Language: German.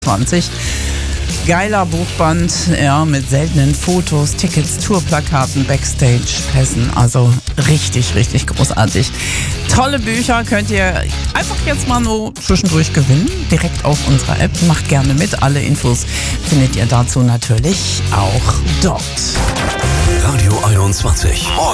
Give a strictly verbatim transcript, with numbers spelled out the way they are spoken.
zwanzig. Geiler Buchband, ja, mit seltenen Fotos, Tickets, Tourplakaten, Backstage-Pässen. Also richtig, richtig großartig. Tolle Bücher könnt ihr einfach jetzt mal nur zwischendurch gewinnen. Direkt auf unserer App. Macht gerne mit. Alle Infos findet ihr dazu natürlich auch dort. Radio einundzwanzig.